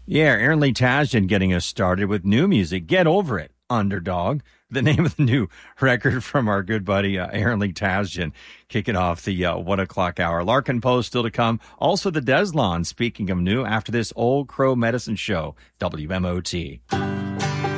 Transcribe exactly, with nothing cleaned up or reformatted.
Yeah, Aaron Lee Tasjan getting us started with new music. Get Over It, Underdog. The name of the new record from our good buddy uh, Aaron Lee Tasjan, kicking off the uh, one o'clock hour. Larkin Post still to come. Also the Deslon, speaking of new, after this Old Crow Medicine Show, W M O T.